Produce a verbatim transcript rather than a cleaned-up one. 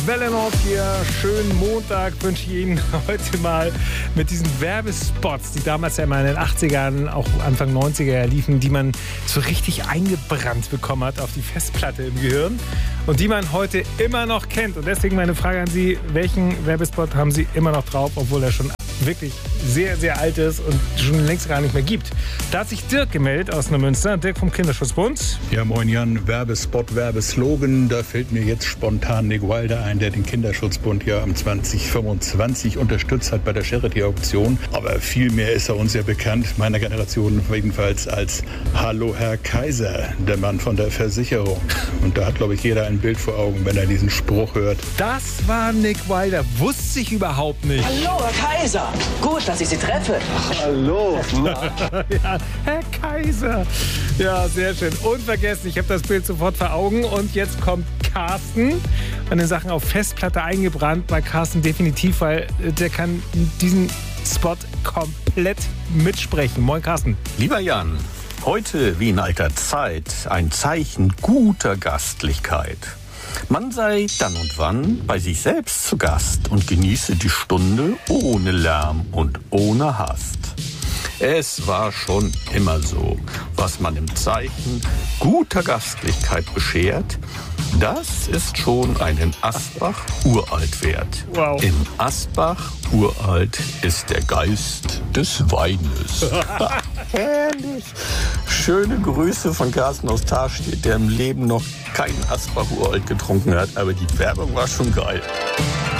Welle Nord hier, schönen Montag wünsche ich Ihnen heute mal mit diesen Werbespots, die damals ja immer in den achtzigern, auch Anfang neunziger liefen, die man so richtig eingebrannt bekommen hat auf die Festplatte im Gehirn und die man heute immer noch kennt. Und deswegen meine Frage an Sie, welchen Werbespot haben Sie immer noch drauf, obwohl er schon wirklich sehr, sehr alt ist und schon längst gar nicht mehr gibt. Da hat sich Dirk gemeldet aus Neumünster, Dirk vom Kinderschutzbund. Ja, moin Jan, Werbespot, Werbeslogan, da fällt mir jetzt spontan Nick Wilder ein, der den Kinderschutzbund ja am zwanzig fünfundzwanzig unterstützt hat bei der Charity-Auktion. Aber viel mehr ist er uns ja bekannt, meiner Generation jedenfalls, als Hallo Herr Kaiser, der Mann von der Versicherung. Und da hat, glaube ich, jeder ein Bild vor Augen, wenn er diesen Spruch hört. Das war Nick Wilder, wusste ich überhaupt nicht. Hallo Herr Kaiser, gut, dass ich Sie treffe. Hallo. Ja, Herr Kaiser. Ja, sehr schön. Unvergessen, ich habe das Bild sofort vor Augen. Und jetzt kommt Carsten. Meine Sachen auf Festplatte eingebrannt bei Carsten definitiv, weil der kann diesen Spot komplett mitsprechen. Moin Carsten. Lieber Jan, heute wie in alter Zeit ein Zeichen guter Gastlichkeit. Man sei dann und wann bei sich selbst zu Gast und genieße die Stunde ohne Lärm und ohne Hast. Es war schon immer so, was man im Zeichen guter Gastlichkeit beschert, das ist schon einen Asbach uralt wert. Wow. Im Asbach uralt ist der Geist des Weines. Herrlich. Schöne Grüße von Carsten aus Tarstedt, der im Leben noch keinen Asbach uralt getrunken hat, aber die Werbung war schon geil.